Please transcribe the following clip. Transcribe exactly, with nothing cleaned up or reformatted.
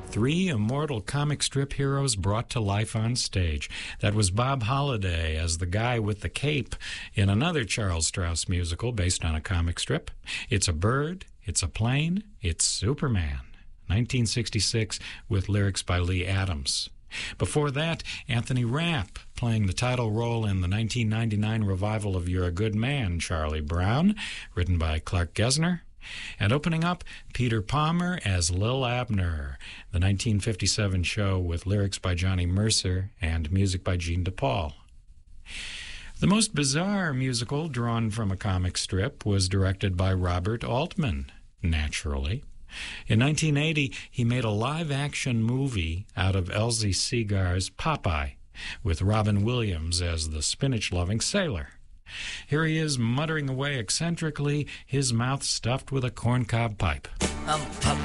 Three immortal comic strip heroes brought to life on stage. That was Bob Holliday as the guy with the cape in another Charles Strouse musical based on a comic strip. It's a bird, it's a plane, it's Superman. nineteen sixty-six with lyrics by Lee Adams. Before that, Anthony Rapp playing the title role in the nineteen ninety-nine revival of You're a Good Man, Charlie Brown, written by Clark Gessner. And opening up, Peter Palmer as Lil Abner, the nineteen fifty-seven show with lyrics by Johnny Mercer and music by Gene DePaul. The most bizarre musical drawn from a comic strip was directed by Robert Altman, naturally. In nineteen eighty, he made a live-action movie out of Elsie Segar's Popeye, with Robin Williams as the spinach-loving sailor. Here he is muttering away eccentrically, his mouth stuffed with a corncob pipe. I'm Popeye